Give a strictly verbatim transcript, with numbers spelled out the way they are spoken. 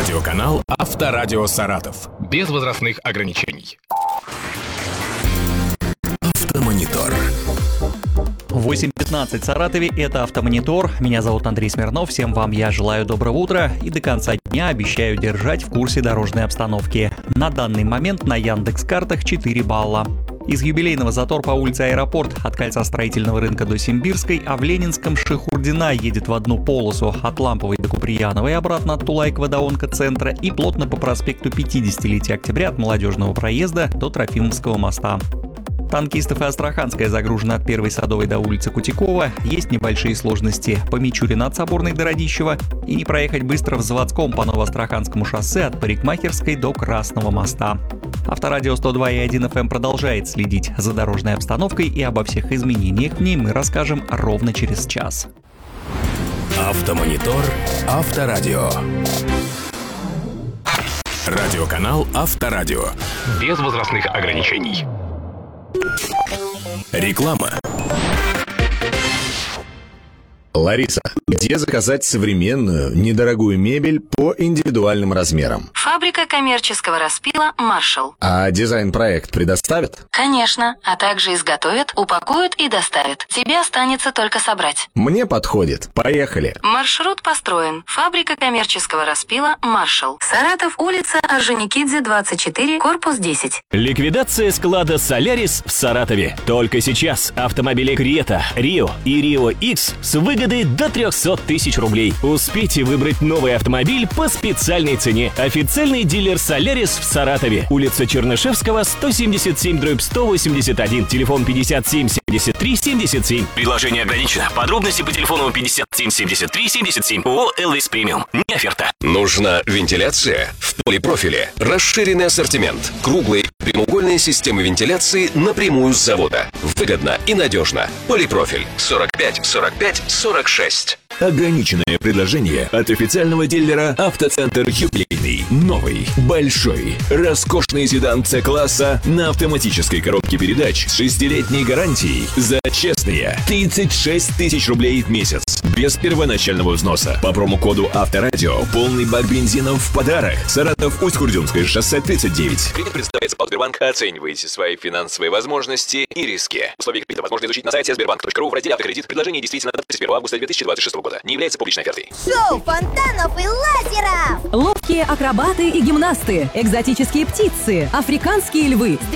Радиоканал Авторадио Саратов. Без возрастных ограничений. Автомонитор. восемь пятнадцать в Саратове, это Автомонитор. Меня зовут Андрей Смирнов, всем вам я желаю доброго утра и до конца дня обещаю держать в курсе дорожной обстановки. На данный момент на Яндекс.Картах четыре балла. Из юбилейного затор по улице Аэропорт от кольца строительного рынка до Симбирской, а в Ленинском Шихурдина едет в одну полосу от Ламповой до Куприяновой, обратно от Тулайкова до онкоцентра и плотно по проспекту пятидесятилетия октября от Молодежного проезда до Трофимовского моста. Танкистов и Астраханская загружена от Первой Садовой до улицы Кутякова. Есть небольшие сложности по Мичурина от Соборной до Радищева. И не проехать быстро в Заводском по Новоастраханскому шоссе от Парикмахерской до Красного моста. Авторадио сто два и один эф эм продолжает следить за дорожной обстановкой, и обо всех изменениях в ней мы расскажем ровно через час. Автомонитор. Авторадио. Радиоканал Авторадио. Без возрастных ограничений. Реклама. Лариса, где заказать современную, недорогую мебель по индивидуальным размерам? Фабрика коммерческого распила «Маршалл». А дизайн-проект предоставят? Конечно, а также изготовят, упакуют и доставят. Тебе останется только собрать. Мне подходит. Поехали. Маршрут построен. Фабрика коммерческого распила «Маршалл». Саратов, улица Орджоникидзе, двадцать четыре, корпус десять. Ликвидация склада «Солярис» в Саратове. Только сейчас автомобили «Крета», «Рио» и «Рио Икс» с выгодой до триста тысяч рублей. Успейте выбрать новый автомобиль по специальной цене. Официальный дилер «Солярис» в Саратове. Улица Чернышевского, сто семьдесят семь дробь сто восемьдесят один. Телефон пятьдесят семь семьдесят три семьдесят семь. Предложение ограничено. Подробности по телефону пятьдесят семь семьдесят три семьдесят семь. ООО «Элвис Премиум». Не оферта. Нужна вентиляция? В полипрофиле. Расширенный ассортимент. Круглые прямоугольные системы вентиляции напрямую с завода. Выгодно и надежно. Полипрофиль. сорок пять сорок пять сорок шесть. Ограниченное предложение от официального дилера «Автоцентр Юбилейный». Новый, большой, роскошный седан С-класса на автоматической коробке передач с шестилетней гарантией за честные тридцать шесть тысяч рублей в месяц. Без первоначального взноса. По промокоду «Авторадио» полный бак бензина в подарок. Саратов, Усть-Курдюмское шоссе тридцать девять. Кредит предоставляется по Сбербанк. Оценивайте свои финансовые возможности и риски. Условия кредита возможно изучить на сайте сбербанк точка ру в разделе «Автокредит». Предложение действительно до тридцать первого августа две тысячи двадцать шестого года. Не является публичной офертой. Шоу фонтанов и лазеров! Ловкие акробаты и гимнасты, экзотические птицы, африканские львы.